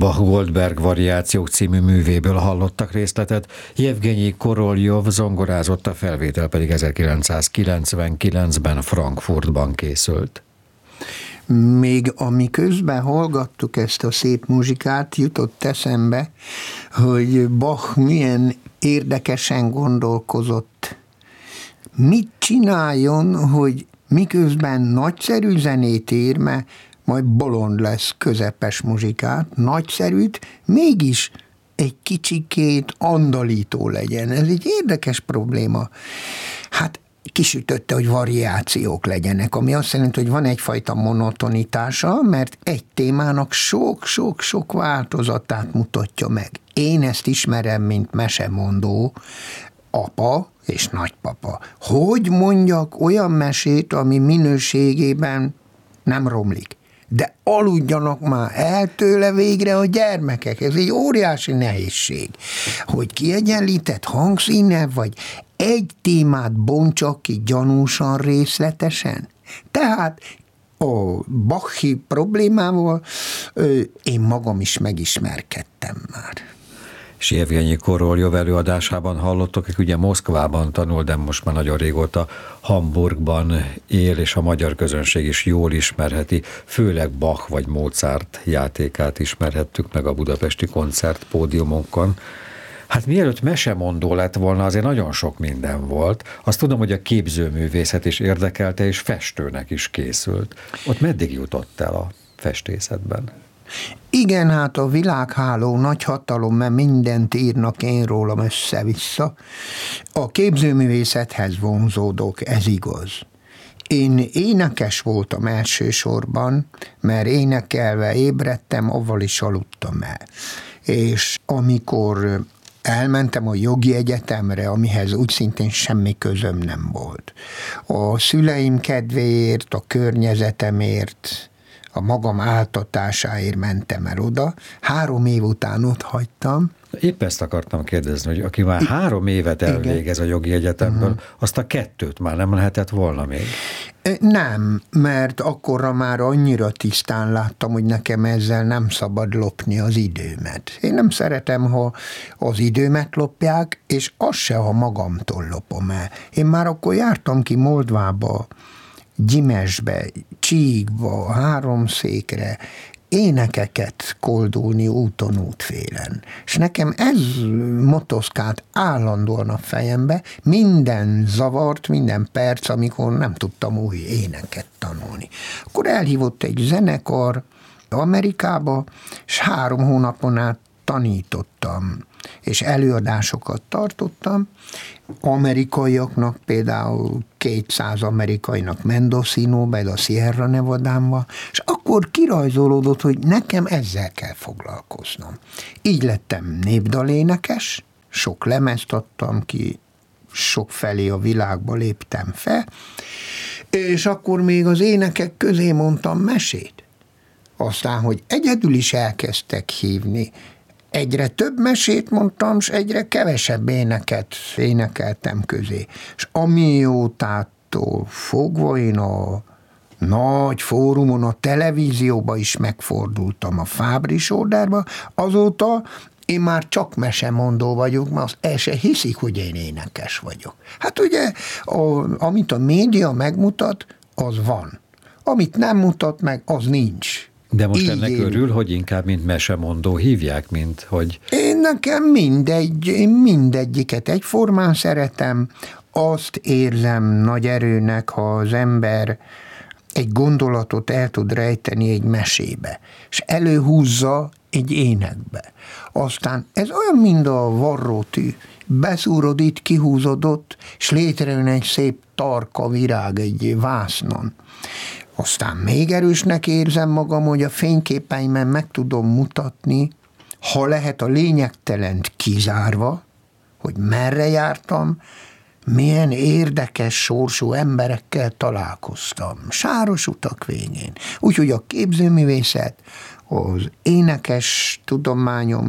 Bach-Goldberg variációk című művéből hallottak részletet, Jevgenyi Koroljov zongorázott, a felvétel pedig 1999-ben Frankfurtban készült. Még amiközben hallgattuk ezt a szép muzsikát, jutott eszembe, hogy Bach milyen érdekesen gondolkozott. Mit csináljon, hogy miközben nagyszerű zenét ír, mert majd bolond lesz közepes muzsikát, nagyszerűt, mégis egy kicsikét andalító legyen. Ez egy érdekes probléma. Hát kisütötte, hogy variációk legyenek, ami azt jelenti, hogy van egyfajta monotonitása, mert egy témának sok-sok-sok változatát mutatja meg. Én ezt ismerem, mint mesemondó apa és nagypapa. Hogy mondjak olyan mesét, ami minőségében nem romlik, de aludjanak már el tőle végre a gyermekek. Ez egy óriási nehézség, hogy kiegyenlített hangszíne, vagy egy témát bontsak ki gyanúsan részletesen. Tehát a Bachi problémával én magam is megismerkedtem már. És Jevgenyi Koroljov előadásában hallottok, hogy ugye Moszkvában tanul, de most már nagyon régóta Hamburgban él, és a magyar közönség is jól ismerheti, főleg Bach vagy Mozart játékát ismerhettük meg a budapesti koncertpódiumokon. Hát mielőtt mesemondó lett volna, azért nagyon sok minden volt. Azt tudom, hogy a képzőművészet is érdekelte, és festőnek is készült. Ott meddig jutott el a festészetben? Igen, hát a világháló nagy hatalom, mert mindent írnak én rólam össze-vissza. A képzőművészethez vonzódok, ez igaz. Én énekes voltam elsősorban, mert énekelve ébredtem, avval is aludtam el. És amikor elmentem a jogi egyetemre, amihez úgy szintén semmi közöm nem volt. A szüleim kedvéért, a környezetemért, a magam áltatásáért mentem el oda. 3 év után ott hagytam. Épp ezt akartam kérdezni, hogy aki már 3 évet elvégez a jogi egyetemből, azt a 2 már nem lehetett volna még? Nem, mert akkorra már annyira tisztán láttam, hogy nekem ezzel nem szabad lopni az időmet. Én nem szeretem, ha az időmet lopják, és az se, ha magamtól lopom el. Én már akkor jártam ki Moldvába, Gyimesbe, Csíkba, Háromszékre, énekeket koldulni úton, útfélen. És nekem ez motoszkált állandóan a fejembe, minden zavart, minden perc, amikor nem tudtam új éneket tanulni. Akkor elhívott egy zenekar Amerikába, és 3 hónapon át tanítottam, és előadásokat tartottam. Amerikaiaknak, például 200 amerikainak Mendocinoba, a Sierra Nevadánba, és akkor kirajzolódott, hogy nekem ezzel kell foglalkoznom. Így lettem népdalénekes, sok lemezt adtam ki, sok felé a világba léptem fel, és akkor még az énekek közé mondtam mesét. Aztán, hogy egyedül is elkezdtek hívni, egyre több mesét mondtam, és egyre kevesebb éneket énekeltem közé. És amiótától fogva én a nagy fórumon, a televízióba is megfordultam, a Fábris Orderba, azóta én már csak mesemondó vagyok, mert azt el se hiszik, hogy én énekes vagyok. Hát ugye, amit a média megmutat, az van. Amit nem mutat meg, az nincs. De most ennek örül, hogy inkább mint mesemondó hívják, mint hogy... Én nekem mindegyiket egyformán szeretem, azt érzem nagy erőnek, ha az ember egy gondolatot el tud rejteni egy mesébe, és előhúzza egy énekbe. Aztán ez olyan, mint a varrótű, beszúrod itt, kihúzod, és létrejön egy szép tarka virág egy vásznon. Aztán még erősnek érzem magam, hogy a fényképeimen meg tudom mutatni, ha lehet a lényegtelent kizárva, hogy merre jártam, milyen érdekes sorsú emberekkel találkoztam, sáros utak végén. Úgyhogy a képzőművészet, az énekes tudományom,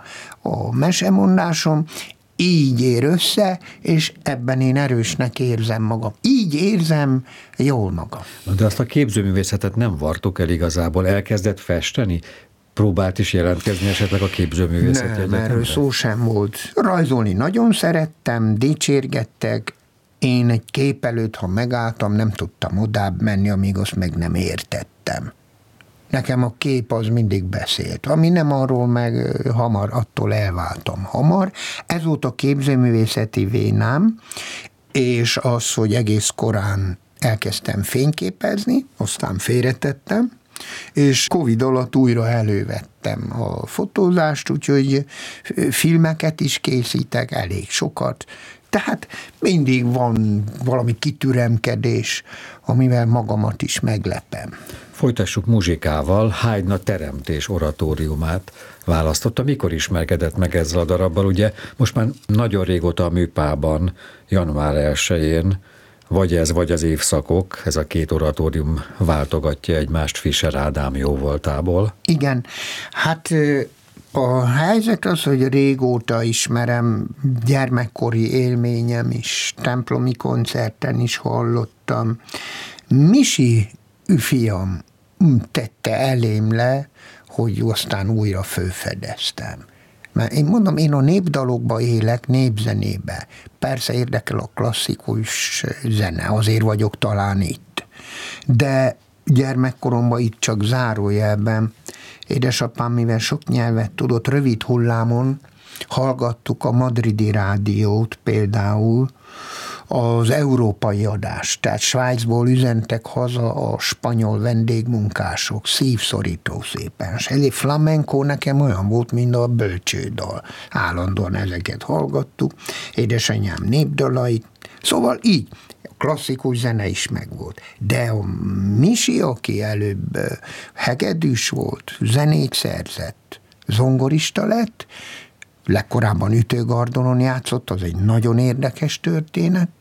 a mesemondásom így ér össze, és ebben én erősnek érzem magam. Így érzem jól magam. De azt a képzőművészetet nem vartuk el igazából. Elkezdett festeni? próbált is jelentkezni esetleg a képzőművészeti egyetemre? Nem, erről szó sem volt. Rajzolni nagyon szerettem, dicsérgettek. Én egy kép előtt, ha megálltam, nem tudtam odább menni, amíg azt meg nem értettem. Nekem a kép az mindig beszélt. Ami nem arról, meg hamar, attól elváltam hamar. Ez volt a képzőművészeti vénám, és az, hogy egész korán elkezdtem fényképezni, aztán félretettem, és Covid alatt újra elővettem a fotózást, úgyhogy filmeket is készítek, elég sokat. Tehát mindig van valami kitüremkedés, amivel magamat is meglepem. Folytassuk muzsikával. Haydn a teremtés oratóriumát választotta. Mikor ismerkedett meg ezzel a darabbal? Ugye most már nagyon régóta a Műpában, január 1-én, vagy ez, vagy az évszakok, ez a két oratórium váltogatja egymást Fischer Ádám jóvoltából. Igen, hát a helyzet az, hogy régóta ismerem, gyermekkori élményem is, templomi koncerten is hallottam. Misi fiam tette elém le, hogy aztán újra fölfedeztem. Mert én mondom, én a népdalokba élek, népzenébe. Persze érdekel a klasszikus zene, azért vagyok talán itt. De gyermekkoromban itt csak zárójelben, édesapám, mivel sok nyelvet tudott, rövid hullámon hallgattuk a madridi rádiót például, az európai adást, tehát Svájcból üzentek haza a spanyol vendégmunkások, szívszorító szépen. És egy flamenco nekem olyan volt, mint a bölcsődal. Állandóan ezeket hallgattuk, édesanyám népdalait, szóval így, klasszikus zene is megvolt. De a Misi, aki előbb hegedűs volt, zenét szerzett, zongorista lett, legkorábban ütőgardonon játszott, az egy nagyon érdekes történet.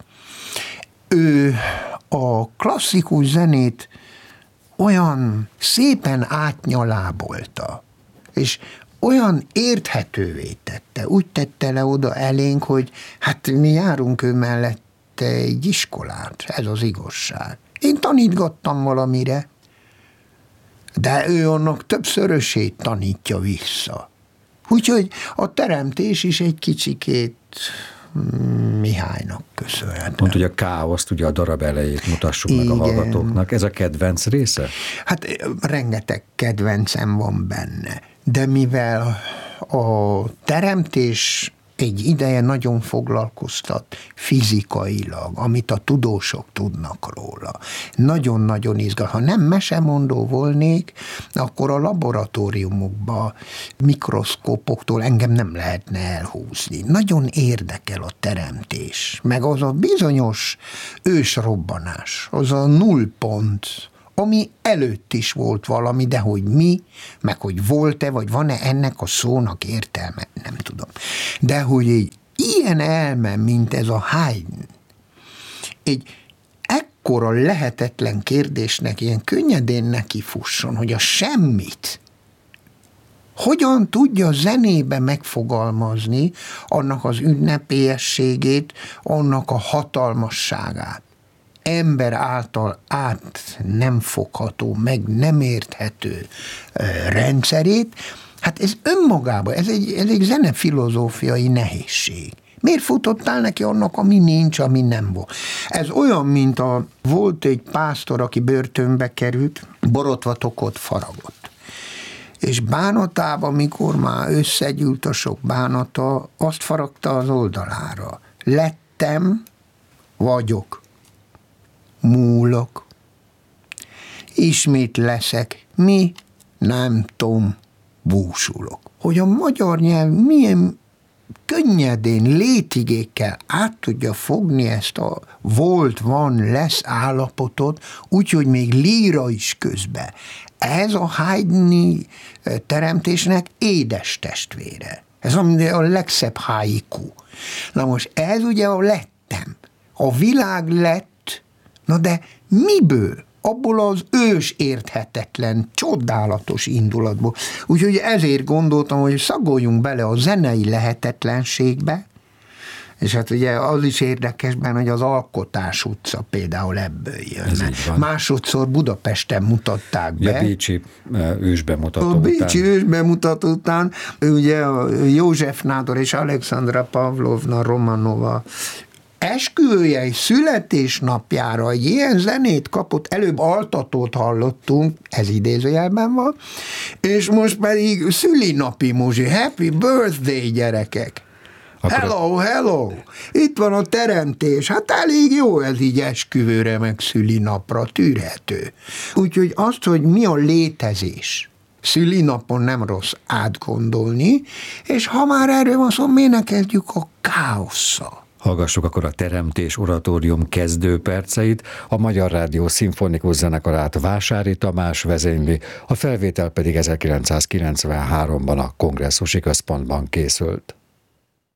Ő a klasszikus zenét olyan szépen átnyalábolta, és olyan érthetővé tette, úgy tette le oda elénk, hogy hát mi járunk ő mellette egy iskolát, ez az igazság. Én tanítgattam valamire, de ő annak többszörösét tanítja vissza. Úgyhogy a teremtés is egy kicsikét Mihálynak köszönhető. Mondta, hogy a káoszt, ugye a darab elejét mutassuk meg a hallgatóknak. Ez a kedvenc része? Hát rengeteg kedvencem van benne, de mivel a teremtés egy ideje nagyon foglalkoztat fizikailag, amit a tudósok tudnak róla. Nagyon-nagyon izgalmas. Ha nem mesemondó volnék, akkor a laboratóriumokban mikroszkópoktól engem nem lehetne elhúzni. Nagyon érdekel a teremtés, meg az a bizonyos ősrobbanás, az a nullpont, ami előtt is volt valami, de hogy mi, meg hogy volt-e, vagy van-e ennek a szónak értelme, nem tudom. De hogy egy ilyen elme, mint ez a Haydn, egy ekkora lehetetlen kérdésnek ilyen könnyedén nekifusson, hogy a semmit hogyan tudja zenébe megfogalmazni annak az ünnepélyességét, annak a hatalmasságát, ember által át nem fogható, meg nem érthető rendszerét, hát ez önmagában, ez egy zenefilozófiai nehézség. Miért futottál neki annak, ami nincs, ami nem volt? Ez olyan, mint volt egy pásztor, aki börtönbe került, borotvatokot faragott. És bánatában, mikor már összegyűlt a sok bánata, azt faragta az oldalára. Lettem, vagyok, múlok, ismét leszek, mi nem tudom, búsulok. Hogy a magyar nyelv milyen könnyedén, létigékkel át tudja fogni ezt a volt, van, lesz állapotot, úgyhogy még líra is közbe. Ez a Haydni teremtésnek édes testvére. Ez a legszebb haiku. Na most ez ugye a lettem. A világ lett, na de miből? Abból az ős érthetetlen, csodálatos indulatból. Úgyhogy ezért gondoltam, hogy szagoljunk bele a zenei lehetetlenségbe, És hát ugye az is érdekes benne, hogy az Alkotás utca például ebből jön. Másodszor Budapesten mutatták be. A bécsi ősbemutató után. A bécsi ősbemutató után ugye József Nádor és Alexandra Pavlovna Romanova esküvője és születésnapjára egy ilyen zenét kapott, előbb altatót hallottunk, ez idézőjelben van, és most pedig szülinapi muzsi, happy birthday gyerekek. Hello, itt van a teremtés, hát elég jó ez így esküvőre, meg szülinapra, tűrhető. Úgyhogy azt, hogy mi a létezés, szülinapon nem rossz átgondolni, és ha már erről van szó, miért ne kezdjük a káosszal? Hallgassuk akkor a Teremtés oratórium kezdőperceit, a Magyar Rádió Szimfonikus Zenekarát Vásári Tamás vezényli, a felvétel pedig 1993-ban a Kongresszusi Központban készült.